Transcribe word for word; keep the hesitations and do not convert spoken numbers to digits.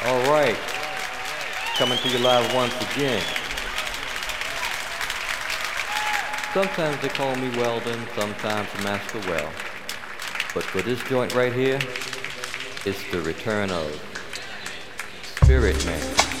All right, coming to you live once again. Sometimes they call me Weldon, sometimes Master Well. But for this joint right here, it's the return of Spirit Man.